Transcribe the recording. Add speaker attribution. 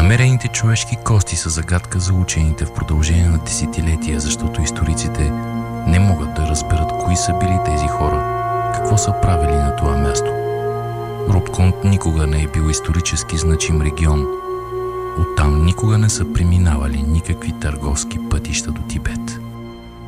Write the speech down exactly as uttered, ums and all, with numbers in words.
Speaker 1: Намерените човешки кости са загадка за учените в продължение на десетилетия, защото историците не могат да разберат кои са били тези хора, какво са правили на това място. Рубконд никога не е бил исторически значим регион. Оттам никога не са преминавали никакви търговски пътища до Тибет.